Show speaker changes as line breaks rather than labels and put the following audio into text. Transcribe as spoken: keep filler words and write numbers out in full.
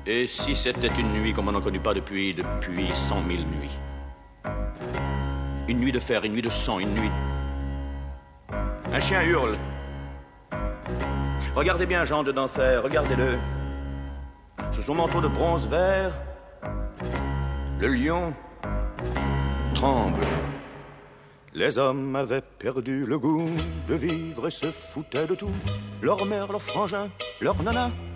Et si c'était une nuit comme on n'en connaît pas depuis, depuis cent mille nuits? Une nuit de fer, une nuit de sang, une nuit... Un chien hurle. Regardez bien Jean de d'enfer, regardez-le. Sous son manteau de bronze vert, le lion tremble. Les hommes avaient perdu le goût de vivre et se foutaient de tout. Leur mère, leur frangin, leur nana,